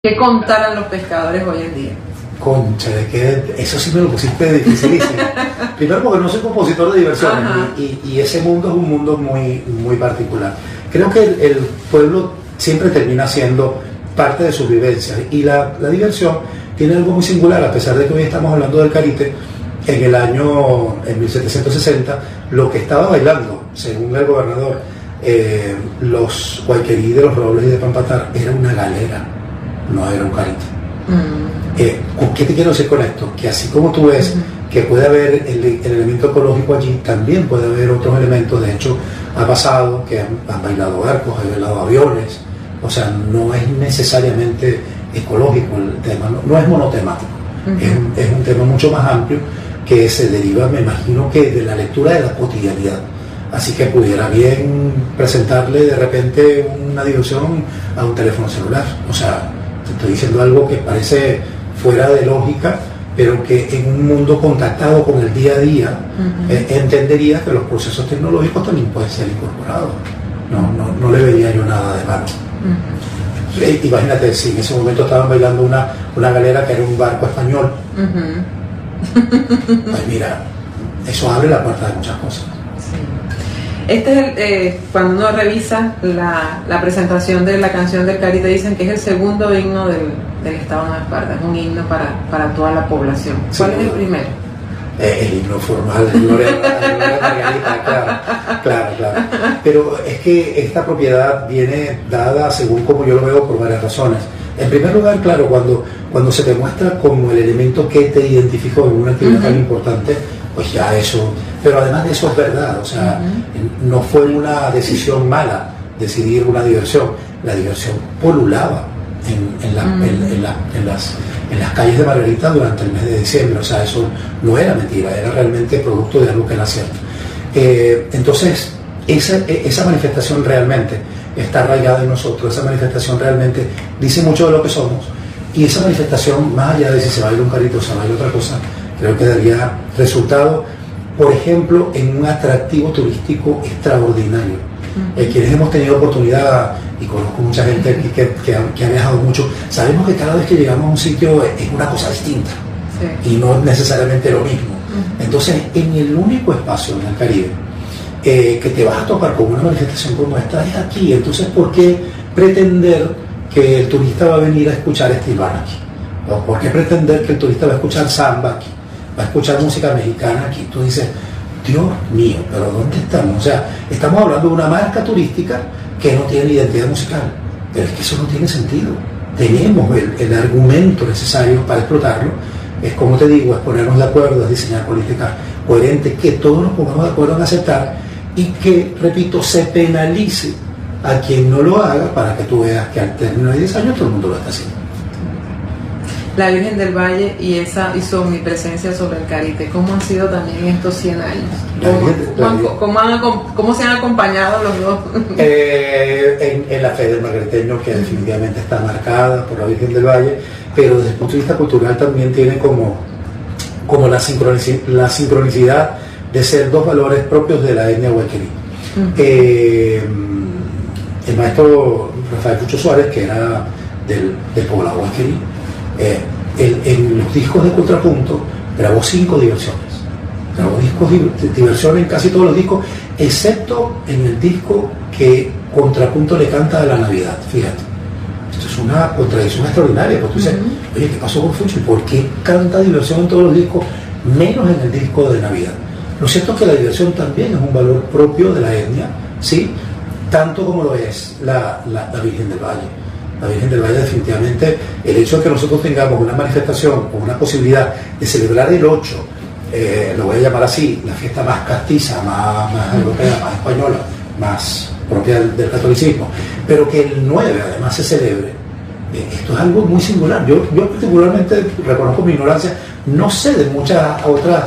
¿Qué contaran los pescadores hoy en día? Concha, de que eso sí me lo pusiste dificilísimo. Primero porque no soy compositor de diversiones y ese mundo es un mundo muy particular. Creo que el pueblo siempre termina siendo parte de sus vivencias y la diversión tiene algo muy singular, a pesar de que hoy estamos hablando del Carite. En 1760, lo que estaba bailando, según el gobernador, los Guayquerí de los Robles y de Pampatar, era una galera, no era un Carite. ¿Qué te quiero decir con esto? Que así como tú ves que puede haber el elemento ecológico allí, también puede haber otros elementos. De hecho, ha pasado que han bailado barcos, han bailado aviones. O sea, no es necesariamente ecológico el tema, no es monotemático. Es un tema mucho más amplio que se deriva, me imagino, que de la lectura de la cotidianidad. Así que pudiera bien presentarle de repente una diversión a un teléfono celular. O sea, te estoy diciendo algo que parece fuera de lógica, pero que en un mundo contactado con el día a día, entendería que los procesos tecnológicos también pueden ser incorporados. No le vería yo nada de malo. Imagínate si en ese momento estaban bailando una galera que era un barco español. Pues mira, eso abre la puerta de muchas cosas. Este es cuando uno revisa la presentación de la canción del Carite, dicen que es el segundo himno del Estado Nueva Esparta, es un himno para toda la población. ¿Cuál es el primero? El himno formal, el Gloria Margarita, claro. Pero es que esta propiedad viene dada, según como yo lo veo, por varias razones. En primer lugar, claro, cuando se te muestra como el elemento que te identificó en una actividad tan importante, pues ya eso, pero además de eso es verdad, o sea, no fue una decisión mala decidir una diversión, la diversión polulaba en las calles de Margarita durante el mes de diciembre, o sea, eso no era mentira, era realmente producto de algo que era cierto. Entonces, esa manifestación realmente está arraigada en nosotros, esa manifestación realmente dice mucho de lo que somos, y esa manifestación, más allá de si se baila un carrito o se baila otra cosa, creo que daría resultado, por ejemplo, en un atractivo turístico extraordinario. Quienes hemos tenido oportunidad, y conozco mucha gente que ha viajado mucho, sabemos que cada vez que llegamos a un sitio es una cosa distinta, y no necesariamente lo mismo. Entonces, en el único espacio en el Caribe que te vas a topar con una manifestación como esta es aquí. Entonces, ¿por qué pretender que el turista va a venir a escuchar estilbar aquí? ¿O por qué pretender que el turista va a escuchar samba aquí? Va a escuchar música mexicana aquí. Tú dices, Dios mío, pero ¿dónde estamos? O sea, estamos hablando de una marca turística que no tiene identidad musical, pero es que eso no tiene sentido. Tenemos el argumento necesario para explotarlo. Es, como te digo, es ponernos de acuerdo, es diseñar políticas coherentes, que todos nos pongamos de acuerdo en aceptar y que, repito, se penalice a quien no lo haga, para que tú veas que al término de 10 años todo el mundo lo está haciendo. La Virgen del Valle y su omnipresencia sobre el Carite, ¿cómo han sido también estos 100 años? ¿Cómo se han acompañado los dos? En la fe del margariteño, que definitivamente está marcada por la Virgen del Valle, pero desde el punto de vista cultural también tiene como la sincronicidad de ser dos valores propios de la etnia Guayquerí. El maestro Rafael Pucho Suárez, que era del poblado Guayquerí, en los discos de contrapunto grabó 5 diversiones. Grabó discos de diversión en casi todos los discos, excepto en el disco que contrapunto le canta a la Navidad. Fíjate, esto es una contradicción extraordinaria, porque tú dices, oye, ¿qué pasó con Fucho? ¿Por qué canta diversión en todos los discos, menos en el disco de Navidad? Lo cierto es que la diversión también es un valor propio de la etnia, ¿sí? Tanto como lo es la Virgen del Valle. La Virgen del Valle, definitivamente, el hecho de que nosotros tengamos una manifestación o una posibilidad de celebrar el 8, lo voy a llamar así, la fiesta más castiza, más europea, más española, más propia del catolicismo, pero que el 9 además se celebre, esto es algo muy singular. Yo particularmente reconozco mi ignorancia, no sé de muchas otras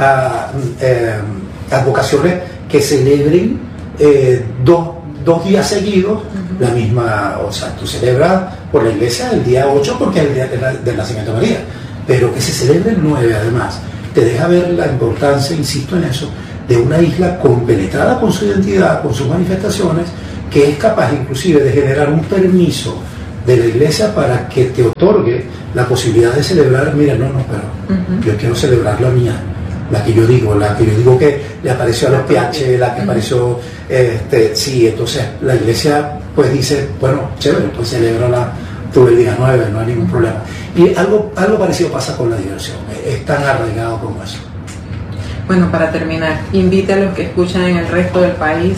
advocaciones que celebren dos días seguidos la misma. O sea, tú celebras por la iglesia el día 8 porque es el día del nacimiento de María, pero que se celebre el 9 además, te deja ver la importancia, insisto en eso, de una isla compenetrada con su identidad, con sus manifestaciones, que es capaz inclusive de generar un permiso de la iglesia para que te otorgue la posibilidad de celebrar, mira, no, pero yo quiero celebrar la mía, la que yo digo que le apareció a los PH, la que apareció, sí, entonces la iglesia pues dice, bueno, chévere, pues celébrala tú el día 9, no hay ningún problema. Y algo parecido pasa con la diversión, es tan arraigado como eso. Bueno, para terminar, invite a los que escuchan en el resto del país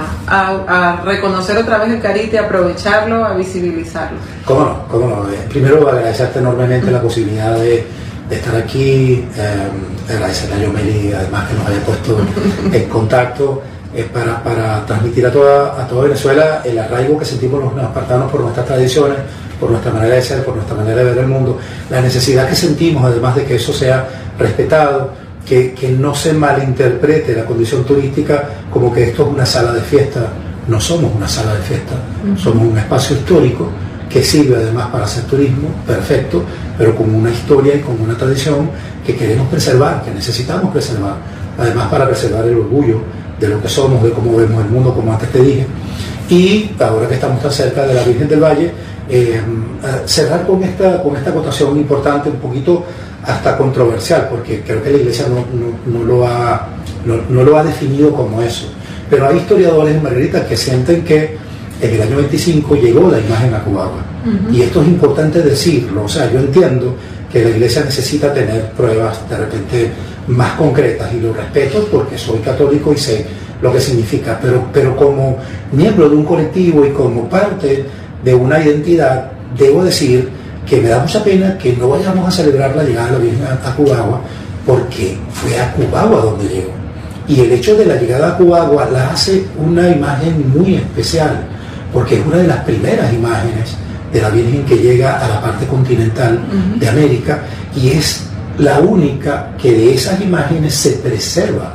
a reconocer otra vez el Carité, a aprovecharlo, a visibilizarlo. ¿Cómo no? Primero agradecerte enormemente la posibilidad de estar aquí, agradecerle a Yomeli además que nos haya puesto en contacto para transmitir a toda Venezuela el arraigo que sentimos los espartanos por nuestras tradiciones, por nuestra manera de ser, por nuestra manera de ver el mundo, la necesidad que sentimos además de que eso sea respetado, que no se malinterprete la condición turística como que esto es una sala de fiesta. No somos una sala de fiesta, somos un espacio histórico que sirve además para hacer turismo, perfecto, pero con una historia y con una tradición que queremos preservar, que necesitamos preservar, además para preservar el orgullo de lo que somos, de cómo vemos el mundo, como antes te dije. Y ahora que estamos tan cerca de la Virgen del Valle, cerrar con esta acotación importante, un poquito hasta controversial, porque creo que la iglesia no lo ha definido como eso, pero hay historiadores en Margarita que sienten que en el año 25 llegó la imagen a Cubagua, y esto es importante decirlo. O sea, yo entiendo que la iglesia necesita tener pruebas de repente más concretas, y lo respeto porque soy católico y sé lo que significa, pero como miembro de un colectivo y como parte de una identidad, debo decir que me da mucha pena que no vayamos a celebrar la llegada de la Virgen a Cubagua, porque fue a Cubagua donde llegó. Y el hecho de la llegada a Cubagua la hace una imagen muy especial, porque es una de las primeras imágenes de la Virgen que llega a la parte continental de América, y es la única que de esas imágenes se preserva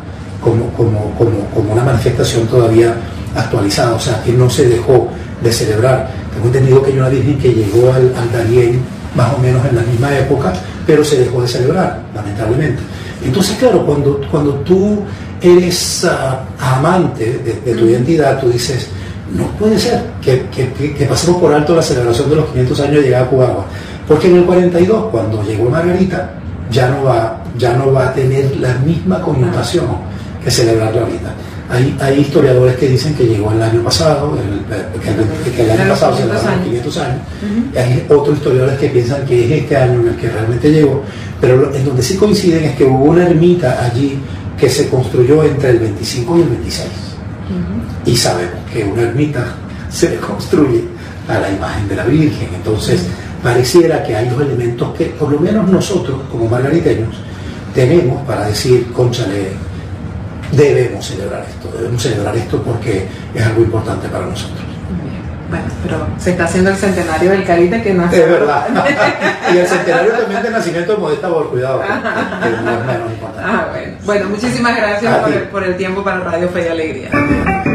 como una manifestación todavía actualizada, o sea, que no se dejó de celebrar. Tengo entendido que hay una Virgen que llegó al Darién más o menos en la misma época, pero se dejó de celebrar, lamentablemente. Entonces, claro, cuando tú eres amante de tu identidad, tú dices, no puede ser que pasemos por alto la celebración de los 500 años de llegada a Cubagua, porque en el 42, cuando llegó Margarita, ya no va a tener la misma connotación que celebrarla ahorita. Hay historiadores que dicen que llegó el año pasado, que el año pasado se celebraron 500 años. Hay otros historiadores que piensan que es este año en el que realmente llegó, pero en donde sí coinciden es que hubo una ermita allí que se construyó entre el 25 y el 26. Y sabemos que una ermita se le construye a la imagen de la Virgen. Entonces pareciera que hay dos elementos que por lo menos nosotros como margariteños tenemos para decir, cónchale, debemos celebrar esto porque es algo importante para nosotros. Bueno, pero se está haciendo el centenario del Carité, que no es verdad. Y el centenario también del nacimiento de Modesta Bor, cuidado, que no es menos importante. Bueno, muchísimas gracias por el tiempo para Radio Fe y Alegría.